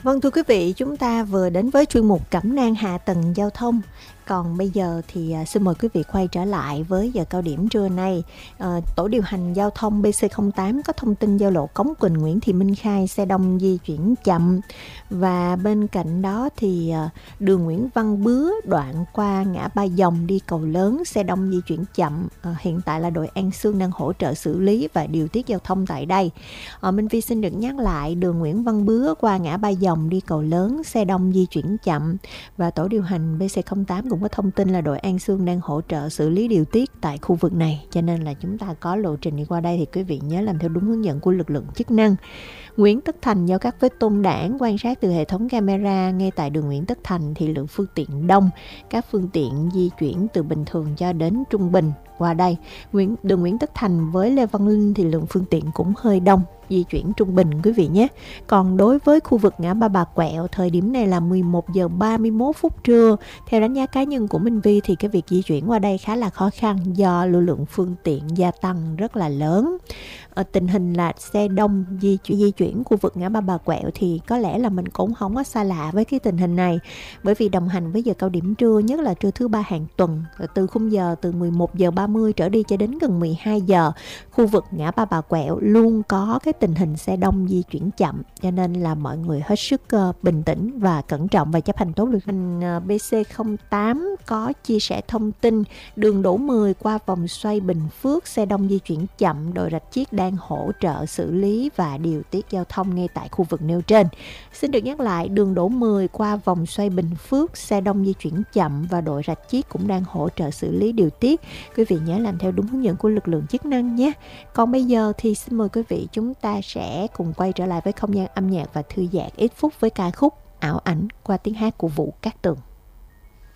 Vâng, thưa quý vị, chúng ta vừa đến với chuyên mục Cẩm nang hạ tầng giao thông. Còn bây giờ thì xin mời quý vị quay trở lại với giờ cao điểm trưa nay. Tổ điều hành giao thông BC08 có thông tin giao lộ Cống Quỳnh Nguyễn Thị Minh Khai xe đông di chuyển chậm. Và bên cạnh đó thì đường Nguyễn Văn Bứa đoạn qua ngã Ba Dòng đi Cầu Lớn xe đông di chuyển chậm. Hiện tại là đội An Xương đang hỗ trợ xử lý và điều tiết giao thông tại đây. Minh Vi xin được nhắc lại đường Nguyễn Văn Bứa qua ngã Ba Dòng đi Cầu Lớn xe đông di chuyển chậm. Và tổ điều hành BC08 cũng có thông tin là đội An Xương đang hỗ trợ xử lý điều tiết tại khu vực này, cho nên là chúng ta có lộ trình đi qua đây thì quý vị nhớ làm theo đúng hướng dẫn của lực lượng chức năng. Nguyễn Tất Thành giao cắt với Tôn Đản, quan sát từ hệ thống camera ngay tại đường Nguyễn Tất Thành thì lượng phương tiện đông, các phương tiện di chuyển từ bình thường cho đến trung bình qua đây. Đường Nguyễn Tất Thành với Lê Văn Linh thì lượng phương tiện cũng hơi đông, di chuyển trung bình quý vị nhé. Còn đối với khu vực ngã Ba Bà Quẹo, thời điểm này là 11 giờ 31 phút trưa. Theo đánh giá cá nhân của Minh Vi thì cái việc di chuyển qua đây khá là khó khăn do lưu lượng phương tiện gia tăng rất là lớn. Tình hình là xe đông di chuyển khu vực ngã Ba Bà Quẹo thì có lẽ là mình cũng không có xa lạ với cái tình hình này, bởi vì đồng hành với giờ cao điểm trưa, nhất là trưa thứ ba hàng tuần, từ khung giờ từ 11 giờ 30 trở đi cho đến gần 12 giờ, khu vực ngã Ba Bà Quẹo luôn có cái tình hình xe đông di chuyển chậm, cho nên là mọi người hết sức bình tĩnh và cẩn trọng và chấp hành tốt luật hành. BC08 có chia sẻ thông tin đường Đỗ 10 qua vòng xoay Bình Phước xe đông di chuyển chậm, đội Rạch Chiếc đang hỗ trợ xử lý và điều tiết giao thông ngay tại khu vực nêu trên. Xin được nhắc lại, đường Đỗ 10 qua vòng xoay Bình Phước xe đông di chuyển chậm và đội Rạch Chiếc cũng đang hỗ trợ xử lý điều tiết. Quý vị nhớ làm theo đúng hướng dẫn của lực lượng chức năng nhé. Còn bây giờ thì xin mời quý vị chúng ta sẽ cùng quay trở lại với không gian âm nhạc và thư giãn ít phút với ca khúc Ảo Ảnh qua tiếng hát của Vũ Cát Tường.